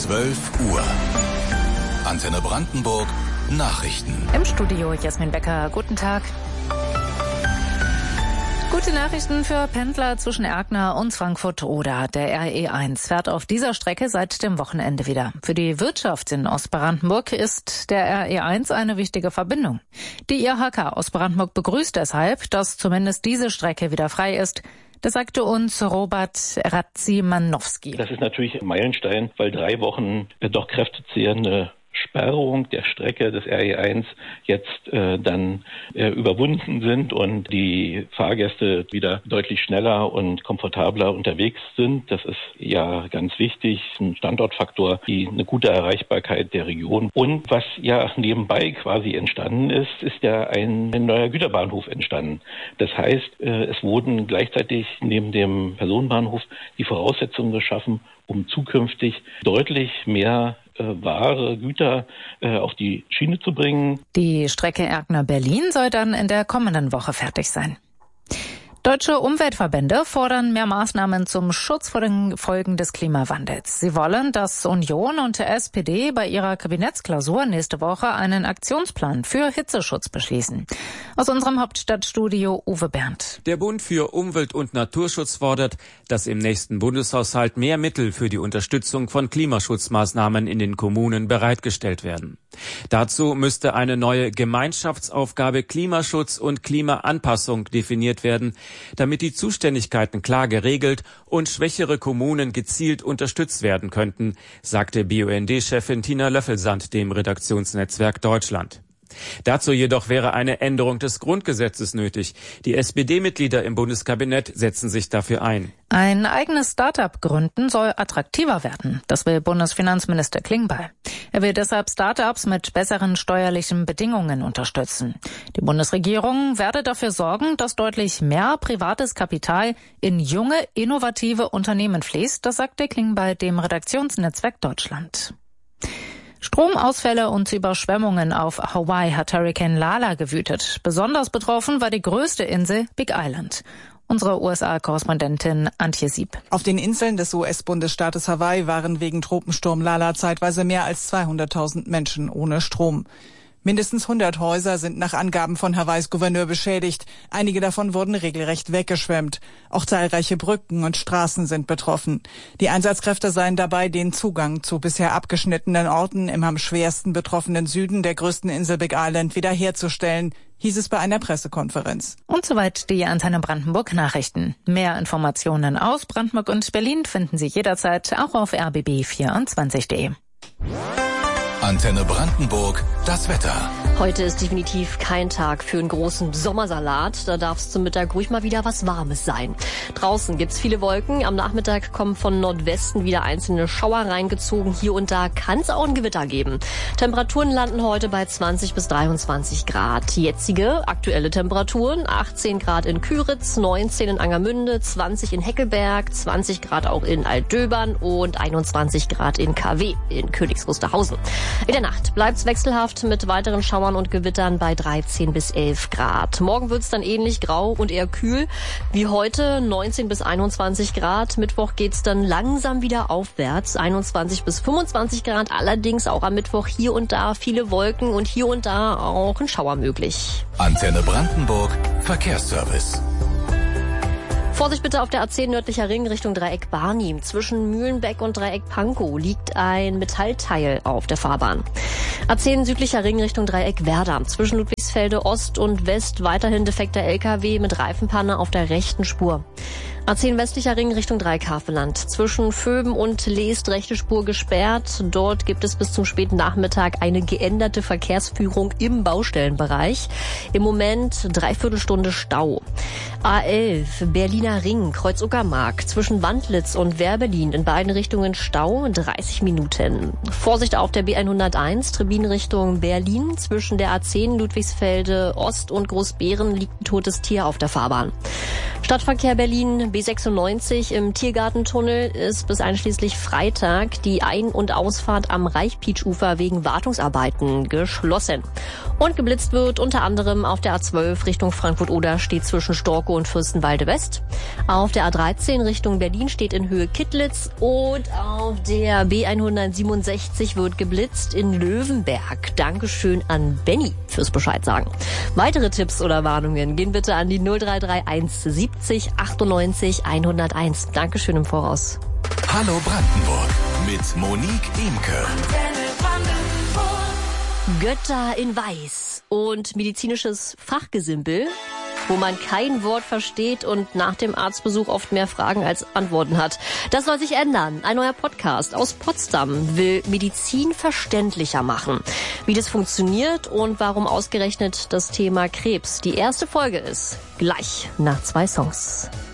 12 Uhr. Antenne Brandenburg Nachrichten. Im Studio Jasmin Becker. Guten Tag. Gute Nachrichten für Pendler zwischen Erkner und Frankfurt-Oder. Der RE1 fährt auf dieser Strecke seit dem Wochenende wieder. Für die Wirtschaft in Ostbrandenburg ist der RE1 eine wichtige Verbindung. Die IHK Ostbrandenburg begrüßt deshalb, dass zumindest diese Strecke wieder frei ist. Das sagte uns Robert Radzimanowski. Das ist natürlich ein Meilenstein, weil 3 Wochen doch kräftezehrende Sperrung der Strecke des RE1 jetzt dann überwunden sind und die Fahrgäste wieder deutlich schneller und komfortabler unterwegs sind. Das ist ja ganz wichtig, ein Standortfaktor, eine gute Erreichbarkeit der Region. Und was ja nebenbei quasi entstanden ist, ist ja ein neuer Güterbahnhof entstanden. Das heißt, es wurden gleichzeitig neben dem Personenbahnhof die Voraussetzungen geschaffen, um zukünftig deutlich mehr Ware, Güter auf die Schiene zu bringen. Die Strecke Erkner-Berlin soll dann in der kommenden Woche fertig sein. Deutsche Umweltverbände fordern mehr Maßnahmen zum Schutz vor den Folgen des Klimawandels. Sie wollen, dass Union und der SPD bei ihrer Kabinettsklausur nächste Woche einen Aktionsplan für Hitzeschutz beschließen. Aus unserem Hauptstadtstudio Uwe Berndt. Der Bund für Umwelt- und Naturschutz fordert, dass im nächsten Bundeshaushalt mehr Mittel für die Unterstützung von Klimaschutzmaßnahmen in den Kommunen bereitgestellt werden. Dazu müsste eine neue Gemeinschaftsaufgabe Klimaschutz und Klimaanpassung definiert werden, damit die Zuständigkeiten klar geregelt und schwächere Kommunen gezielt unterstützt werden könnten, sagte BUND-Chefin Tina Löffelsand dem Redaktionsnetzwerk Deutschland. Dazu jedoch wäre eine Änderung des Grundgesetzes nötig. Die SPD-Mitglieder im Bundeskabinett setzen sich dafür ein. Ein eigenes Start-up gründen soll attraktiver werden. Das will Bundesfinanzminister Klingbeil. Er will deshalb Start-ups mit besseren steuerlichen Bedingungen unterstützen. Die Bundesregierung werde dafür sorgen, dass deutlich mehr privates Kapital in junge, innovative Unternehmen fließt. Das sagte Klingbeil dem Redaktionsnetzwerk Deutschland. Stromausfälle und Überschwemmungen auf Hawaii hat Hurrikan Lala gewütet. Besonders betroffen war die größte Insel, Big Island. Unsere USA-Korrespondentin Antje Sieb. Auf den Inseln des US-Bundesstaates Hawaii waren wegen Tropensturm Lala zeitweise mehr als 200.000 Menschen ohne Strom. Mindestens 100 Häuser sind nach Angaben von Hawaiis Gouverneur beschädigt. Einige davon wurden regelrecht weggeschwemmt. Auch zahlreiche Brücken und Straßen sind betroffen. Die Einsatzkräfte seien dabei, den Zugang zu bisher abgeschnittenen Orten im am schwersten betroffenen Süden der größten Insel Big Island wiederherzustellen, hieß es bei einer Pressekonferenz. Und soweit die Antenne Brandenburg Nachrichten. Mehr Informationen aus Brandenburg und Berlin finden Sie jederzeit auch auf rbb24.de. Antenne Brandenburg, das Wetter. Heute ist definitiv kein Tag für einen großen Sommersalat. Da darf es zum Mittag ruhig mal wieder was Warmes sein. Draußen gibt's viele Wolken. Am Nachmittag kommen von Nordwesten wieder einzelne Schauer reingezogen. Hier und da kann es auch ein Gewitter geben. Temperaturen landen heute bei 20 bis 23 Grad. Jetzige aktuelle Temperaturen: 18 Grad in Küritz, 19 in Angermünde, 20 in Heckelberg, 20 Grad auch in Altdöbern und 21 Grad in KW in Königs Wusterhausen. In der Nacht bleibt's wechselhaft mit weiteren Schauern und Gewittern bei 13 bis 11 Grad. Morgen wird's dann ähnlich grau und eher kühl wie heute, 19 bis 21 Grad. Mittwoch geht's dann langsam wieder aufwärts, 21 bis 25 Grad. Allerdings auch am Mittwoch hier und da viele Wolken und hier und da auch ein Schauer möglich. Antenne Brandenburg, Verkehrsservice. Vorsicht bitte auf der A10 nördlicher Ring Richtung Dreieck Barnim. Zwischen Mühlenbeck und Dreieck Pankow liegt ein Metallteil auf der Fahrbahn. A10 südlicher Ring Richtung Dreieck Werder. Zwischen Ludwigsfelde Ost und West weiterhin defekter LKW mit Reifenpanne auf der rechten Spur. A10 westlicher Ring Richtung Dreieckhaveland. Zwischen Vöben und Leest rechte Spur gesperrt. Dort gibt es bis zum späten Nachmittag eine geänderte Verkehrsführung im Baustellenbereich. Im Moment 3/4 Stunde Stau. A11 Berliner Ring Kreuz Uckermark. Zwischen Wandlitz und Wehrberlin in beiden Richtungen Stau 30 Minuten. Vorsicht auf der B101 Trebin Richtung Berlin. Zwischen der A10 Ludwigsfelde Ost und Großbeeren liegt ein totes Tier auf der Fahrbahn. Stadtverkehr Berlin B96 im Tiergartentunnel ist bis einschließlich Freitag die Ein- und Ausfahrt am Reichpietsch-Ufer wegen Wartungsarbeiten geschlossen. Und geblitzt wird unter anderem auf der A12 Richtung Frankfurt-Oder, steht zwischen zwischen Storkow und Fürstenwalde West. Auf der A13 Richtung Berlin steht in Höhe Kittlitz und auf der B167 wird geblitzt in Löwenberg. Dankeschön an Benny fürs Bescheid sagen. Weitere Tipps oder Warnungen gehen bitte an die 0331 70 98 101. Dankeschön im Voraus. Hallo Brandenburg mit Monique Imke. Götter in Weiß und medizinisches Fachgesimpel, wo man kein Wort versteht und nach dem Arztbesuch oft mehr Fragen als Antworten hat. Das soll sich ändern. Ein neuer Podcast aus Potsdam will Medizin verständlicher machen. Wie das funktioniert und warum ausgerechnet das Thema Krebs die erste Folge ist, gleich nach 2 Songs.